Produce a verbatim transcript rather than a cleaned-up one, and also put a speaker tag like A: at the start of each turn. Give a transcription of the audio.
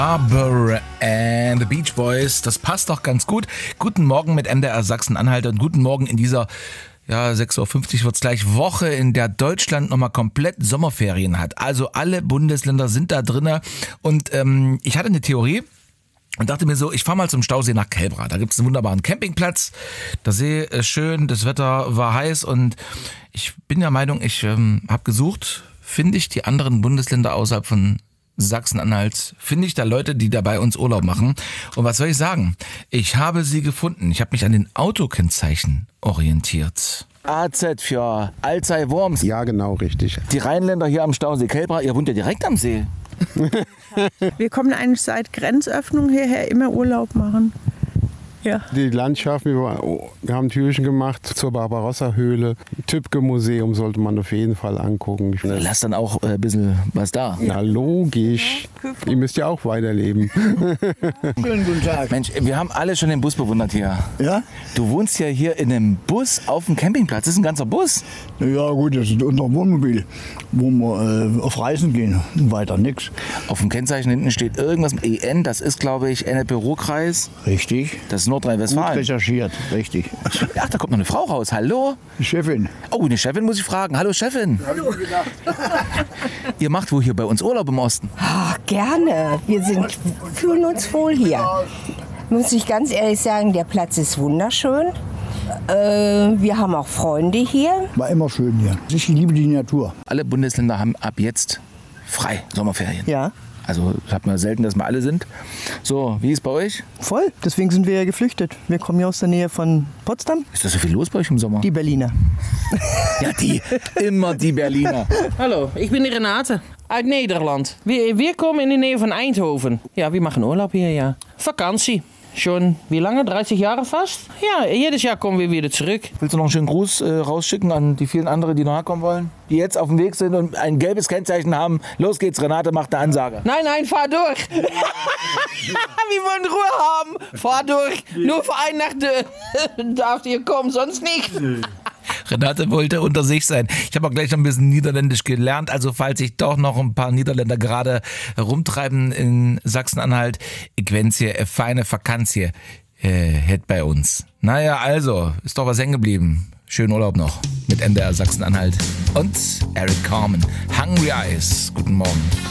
A: Aber and the Beach Boys, das passt doch ganz gut. Guten Morgen mit M D R Sachsen-Anhalt und guten Morgen in dieser, ja, sechs Uhr fünfzig wird's gleich, Woche, in der Deutschland nochmal komplett Sommerferien hat. Also alle Bundesländer sind da drinne und ähm, ich hatte eine Theorie. Und dachte mir so, ich fahre mal zum Stausee nach Kelbra. Da gibt es einen wunderbaren Campingplatz. Der See ist schön, das Wetter war heiß und ich bin der Meinung, ich ähm, habe gesucht, finde ich die anderen Bundesländer außerhalb von Sachsen-Anhalt, finde ich da Leute, die da bei uns Urlaub machen. Und was soll ich sagen? Ich habe sie gefunden. Ich habe mich an den Autokennzeichen orientiert. A Z für Alzey Worms.
B: Ja, genau, richtig.
A: Die Rheinländer hier am Stausee Kelbra, ihr wohnt ja direkt am See.
C: Wir kommen eigentlich seit Grenzöffnung hierher immer Urlaub machen. Ja.
B: Die Landschaft, wir, wir haben Türchen gemacht zur Barbarossa-Höhle. Tübke-Museum sollte man auf jeden Fall angucken.
A: Lass dann auch ein bisschen was da.
B: Na logisch. Ihr müsst ja auch weiterleben.
D: Schönen guten Tag.
A: Mensch, wir haben alle schon den Bus bewundert hier.
D: Ja?
A: Du wohnst ja hier in einem Bus auf dem Campingplatz. Das ist ein ganzer Bus.
D: Ja gut, das ist unser Wohnmobil, wo wir äh, auf Reisen gehen. Weiter nix.
A: Auf dem Kennzeichen hinten steht irgendwas mit E N. Das ist, glaube ich, Ennepe-Ruhr-Kreis.
D: Richtig.
A: Das ist
D: Gut
A: Nordrhein-Westfalen.
D: recherchiert, richtig.
A: Ach, da kommt noch eine Frau raus. Hallo?
D: Die Chefin.
A: Oh, eine Chefin muss ich fragen. Hallo, Chefin.
D: Hallo.
A: Ihr macht wohl hier bei uns Urlaub im Osten?
E: Ach, gerne. Wir sind, fühlen uns wohl hier. Muss ich ganz ehrlich sagen, der Platz ist wunderschön. Äh, wir haben auch Freunde hier.
D: War immer schön hier. Ich liebe die Natur.
A: Alle Bundesländer haben ab jetzt frei Sommerferien.
F: Ja,
A: Also hat man selten, dass wir alle sind. So, wie ist bei euch?
F: voll. Deswegen sind wir ja geflüchtet. Wir kommen ja aus der Nähe von Potsdam.
A: Ist da so viel los bei euch im Sommer?
F: Die Berliner.
A: Ja, die. Immer die Berliner.
G: Hallo, ik ben Renate uit Nederland. Wir, wir kommen in de Nähe von Eindhoven. Ja, wir machen Urlaub hier, ja. Vakantie. Schon, wie lange? dreißig Jahre fast? Ja, jedes Jahr kommen wir wieder zurück.
A: Willst du noch einen schönen Gruß äh, rausschicken an die vielen anderen, die nachher kommen wollen? Die jetzt auf dem Weg sind und ein gelbes Kennzeichen haben. Los geht's, Renate macht eine Ansage.
G: Nein, nein, fahr durch. Wir wollen Ruhe haben. Fahr durch. Nur für eine Nacht äh, darf ihr kommen, sonst nicht.
A: Renate wollte unter sich sein. Ich habe auch gleich noch ein bisschen Niederländisch gelernt. Also falls sich doch noch ein paar Niederländer gerade rumtreiben in Sachsen-Anhalt, ich wünsche dir eine feine Vakantie äh, hätt bei uns. Naja, also, ist doch was hängen geblieben. Schönen Urlaub noch mit M D R Sachsen-Anhalt und Eric Carmen. Hungry Eyes. Guten Morgen.